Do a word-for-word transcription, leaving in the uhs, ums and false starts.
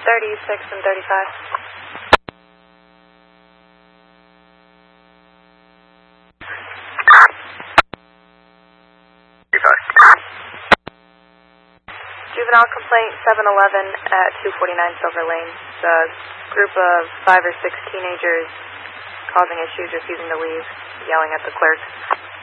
thirty-six and thirty-five. Juvenile complaint seven eleven at two forty-nine Silver Lane. It's a group of five or six teenagers causing issues, refusing to leave, yelling at the clerk.